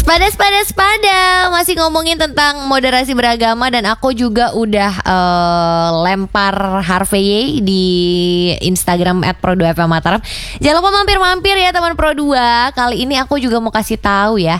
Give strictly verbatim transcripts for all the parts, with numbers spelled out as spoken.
Pada pada pada masih ngomongin tentang moderasi beragama, dan aku juga udah uh, lempar Harvey di Instagram at pro dua f m Mataram. Jangan lupa mampir-mampir ya teman Pro dua. Kali ini aku juga mau kasih tahu ya.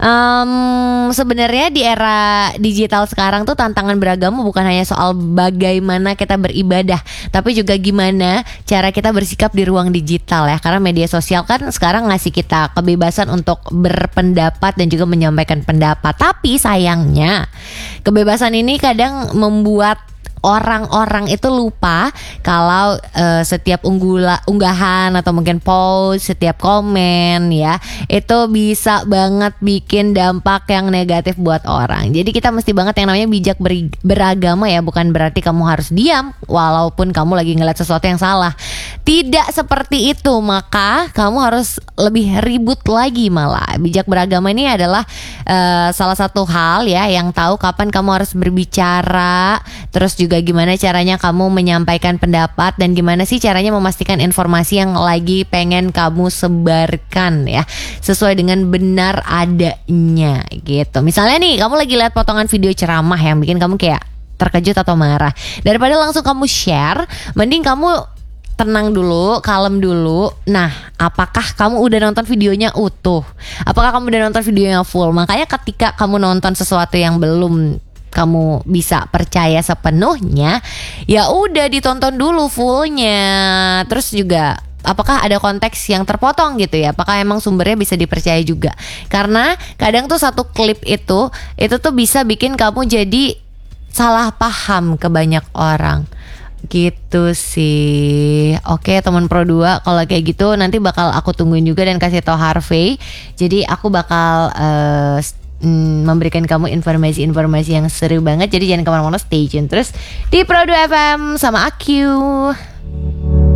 Um, sebenarnya di era digital sekarang tuh tantangan beragama bukan hanya soal bagaimana kita beribadah, tapi juga gimana cara kita bersikap di ruang digital ya. Karena media sosial kan sekarang ngasih kita kebebasan untuk berpendapat dan juga menyampaikan pendapat. Tapi sayangnya kebebasan ini kadang membuat orang-orang itu lupa kalau uh, setiap unggula, unggahan atau mungkin post, setiap komen ya, itu bisa banget bikin dampak yang negatif buat orang. Jadi kita mesti banget yang namanya bijak beri, beragama ya. Bukan berarti kamu harus diam walaupun kamu lagi ngeliat sesuatu yang salah. Tidak seperti itu. Maka kamu harus lebih ribut lagi malah. Bijak beragama ini adalah uh, salah satu hal ya yang tahu kapan kamu harus berbicara, terus juga gimana caranya kamu menyampaikan pendapat, dan gimana sih caranya memastikan informasi yang lagi pengen kamu sebarkan ya sesuai dengan benar adanya gitu. Misalnya nih kamu lagi lihat potongan video ceramah yang bikin kamu kayak terkejut atau marah, daripada langsung kamu share, mending kamu tenang dulu, kalem dulu. Nah, apakah kamu udah nonton videonya utuh? Apakah kamu udah nonton videonya full? Makanya ketika kamu nonton sesuatu yang belum kamu bisa percaya sepenuhnya, ya udah ditonton dulu fullnya. Terus juga apakah ada konteks yang terpotong gitu ya? Apakah emang sumbernya bisa dipercaya juga? Karena kadang tuh satu klip itu itu tuh bisa bikin kamu jadi salah paham ke banyak orang. Gitu sih. Oke teman Pro dua, kalau kayak gitu nanti bakal aku tungguin juga dan kasih tau Harvey. Jadi aku bakal uh, Hmm, memberikan kamu informasi-informasi yang seru banget. Jadi jangan kemana-mana, stay tune terus di Pro dua F M sama aku.